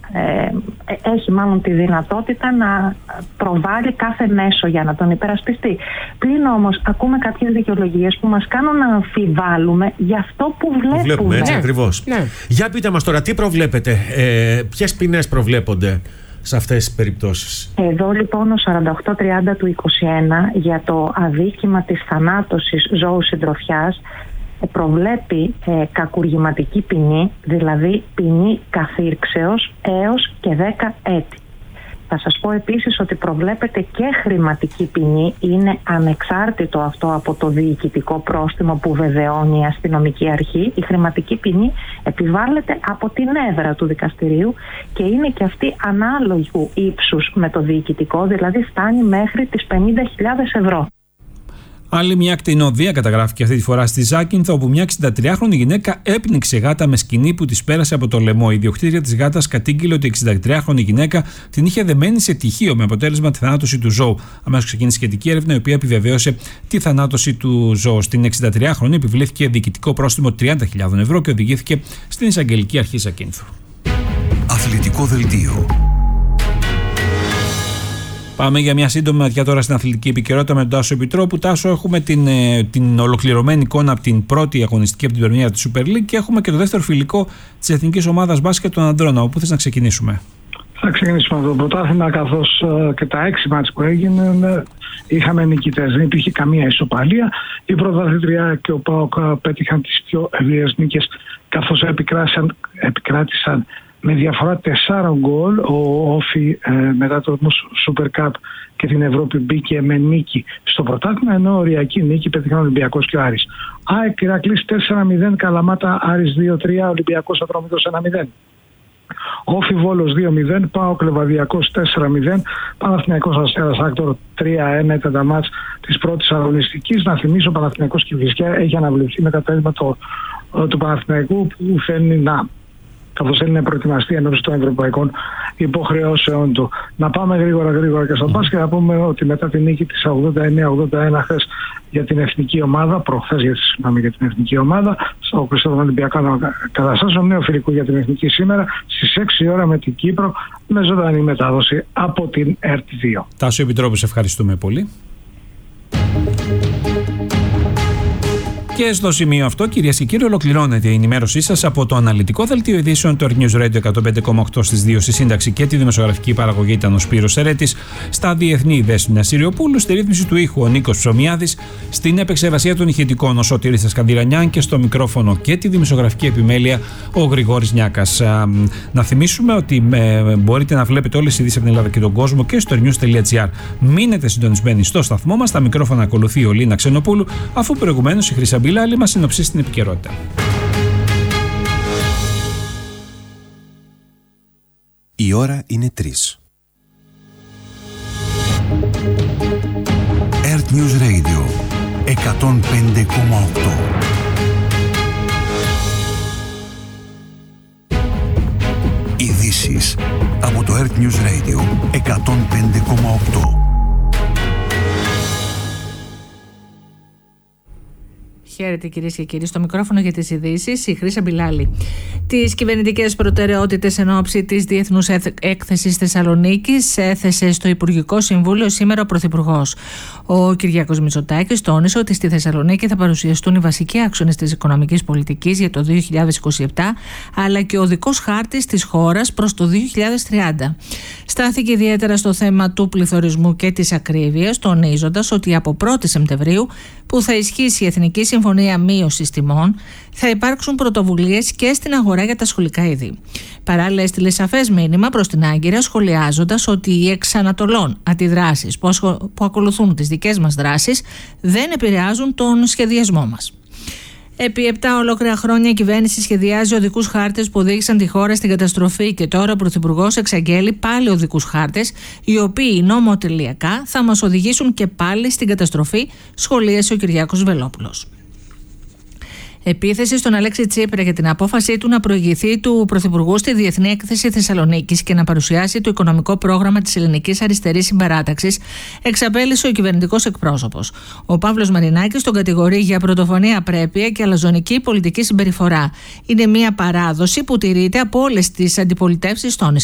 έχει μάλλον τη δυνατότητα να προβάλλει κάθε μέσο για να τον υπερασπιστεί. Πλην όμως ακούμε κάποιες δικαιολογίες που μας κάνουν να αμφιβάλλουμε για αυτό που βλέπουμε. Έτσι ακριβώς. Για πείτε μας τώρα, τι προβλέπετε, ποιες ποινές προβλέπονται σε αυτές τις περιπτώσεις? Εδώ λοιπόν ο 4830 του 21 για το αδίκημα της θανάτωσης ζώου συντροφιάς προβλέπει κακουργηματική ποινή, δηλαδή ποινή καθήρξεως έως και 10 έτη. Θα σας πω επίσης ότι προβλέπεται και χρηματική ποινή, είναι ανεξάρτητο αυτό από το διοικητικό πρόστιμο που βεβαιώνει η αστυνομική αρχή. Η χρηματική ποινή επιβάλλεται από την έδρα του δικαστηρίου και είναι και αυτή ανάλογου ύψους με το διοικητικό, δηλαδή φτάνει μέχρι τις 50.000 ευρώ. Άλλη μια κτηνοδία καταγράφηκε αυτή τη φορά στη Ζάκυνθο, όπου μια 63χρονη γυναίκα έπνιξε γάτα με σκοινί που της πέρασε από το λαιμό. Η ιδιοκτήτρια της γάτας κατήγγειλε ότι η 63χρονη γυναίκα την είχε δεμένη σε τυχείο με αποτέλεσμα τη θανάτωση του ζώου. Αμέσως ξεκίνησε σχετική έρευνα, η οποία επιβεβαίωσε τη θανάτωση του ζώου. Στην 63χρονη επιβλήθηκε διοικητικό πρόστιμο 30.000 ευρώ και οδηγήθηκε στην Εισαγγελική Αρχή Ζακύνθου. Αθλητικό δελτίο. Πάμε για μια σύντομη ματιά τώρα στην αθλητική επικαιρότητα με τον Τάσο Επιτρόπου. Τάσο, έχουμε την ολοκληρωμένη εικόνα από την πρώτη αγωνιστική, από την πρεμιέρα της Super League, και έχουμε και το δεύτερο φιλικό της εθνικής ομάδας μπάσκετ των ανδρών. Από πού θες να ξεκινήσουμε? Θα ξεκινήσουμε από το πρωτάθλημα, καθώς και τα 6 μάτς που έγιναν είχαμε νικητές. Δεν υπήρχε καμία ισοπαλία. Η πρωταθλήτρια και ο ΠΑΟΚ πέτυχαν τις πιο ευφυές νίκες, καθώς επικράτησαν με διαφορά 4 γκολ. Ο Όφι μετά το Super Cup και την Ευρώπη μπήκε με νίκη στο πρωτάθλημα, ενώ οριακή νίκη πέτυχαν ο Ολυμπιακός και ο Άρης. ΑΕΚ Ηρακλής 4-0, Καλαμάτα Άρης 2-3, Ολυμπιακός Ατρόμητος 1-0. Όφι Βόλος 2-0, ΠΑΟΚ Λεβαδιακός 4-0, Παναθηναϊκός Αστέρας Άκτορ 3-1 ήταν τα μάτς της πρώτης αγωνιστικής. Να θυμίσω, ο Παναθηναϊκός Κηφισιά έχει αναβληθεί με κατέλημα του Παναθηναϊκού, που θέλει να προετοιμαστεί ενώπιση των ευρωπαϊκών υποχρεώσεων του. Να πάμε γρήγορα και στο μπάσκετ, να πούμε ότι μετά την νίκη της 89-81 χθες για την εθνική ομάδα, προχθές για την εθνική ομάδα, στο Χριστόφωνο Ολυμπιακό Καταστάσεων, νέο φιλικό για την εθνική σήμερα στις 6 ώρα με την Κύπρο, με ζωντανή μετάδοση από την ΕΡΤ2. Τάσο Επιτρόπου, σε ευχαριστούμε πολύ. Και στο σημείο αυτό, κυρίες και κύριοι, ολοκληρώνεται η ενημέρωσή σας από το αναλυτικό δελτίο ειδήσεων του News Radio 105,8 στις 2. Στη σύνταξη και τη δημοσιογραφική παραγωγή ήταν ο Σπύρος Ερέτης. Στα διεθνή, Δέσποινα Συριοπούλου. Στη ρύθμιση του ήχου, ο Νίκος Ψωμιάδης. Στην επεξεργασία των ηχητικών, ο Σωτήρης Σκανδυρανιάν. Και στο μικρόφωνο και τη δημοσιογραφική επιμέλεια, ο Γρηγόρης Νιάκας. Να θυμίσουμε ότι μπορείτε να βλέπετε όλες τις ειδήσεις από την Ελλάδα και τον κόσμο και στο news.gr. Μείνετε συντονισμένοι στο σταθμό μας. Στα μικρόφωνα ακολουθεί ο Λίνα Ξενοπούλου, αφού προηγουμένως η Χρυσαμπίλα μας συνοψίσει την επικαιρότητα. Η ώρα είναι 3. Earth News Radio 105,8. Ειδήσεις από το Earth News Radio 105,8. Χαίρετε κυρίες και κύριοι, στο μικρόφωνο για τις ειδήσεις η Χρύσα Μπιλάλη. Τις κυβερνητικές προτεραιότητες εν ώψη της Διεθνούς Έκθεσης Θεσσαλονίκης έθεσε στο Υπουργικό Συμβούλιο σήμερα ο Πρωθυπουργός. Ο Κυριάκος Μητσοτάκης τόνισε ότι στη Θεσσαλονίκη θα παρουσιαστούν οι βασικοί άξονες της οικονομικής πολιτικής για το 2027, αλλά και ο οδικός χάρτης της χώρας προς το 2030. Στάθηκε ιδιαίτερα στο θέμα του πληθωρισμού και της ακρίβειας, τονίζοντας ότι από 1η Σεπτεμβρίου, που θα ισχύσει η Εθνική Συμφωνία Μείωσης Τιμών, θα υπάρξουν πρωτοβουλίες και στην αγορά για τα σχολικά είδη. Παράλληλα, έστειλε σαφές μήνυμα προς την Άγκυρα, σχολιάζοντας ότι οι εξ Ανατολών αντιδράσεις που ακολουθούν τις δικές μας δράσεις δεν επηρεάζουν τον σχεδιασμό μας. Επί 7 ολόκληρα χρόνια η κυβέρνηση σχεδιάζει οδικούς χάρτες που οδήγησαν τη χώρα στην καταστροφή και τώρα ο Πρωθυπουργός εξαγγέλει πάλι οδικούς χάρτες, οι οποίοι νομοτελειακά θα μας οδηγήσουν και πάλι στην καταστροφή, σχολίασε ο Κυριάκος Βελόπουλος. Επίθεση στον Αλέξη Τσίπρα για την απόφασή του να προηγηθεί του Πρωθυπουργού στη Διεθνή Έκθεση Θεσσαλονίκης και να παρουσιάσει το οικονομικό πρόγραμμα της Ελληνικής Αριστερής Συμπαράταξης, εξαπέλυσε ο κυβερνητικός εκπρόσωπος. Ο Παύλος Μαρινάκης τον κατηγορεί για πρωτοφωνή απρέπεια και αλαζονική πολιτική συμπεριφορά. Είναι μια παράδοση που τηρείται από όλες τις αντιπολιτεύσεις, τόνισε.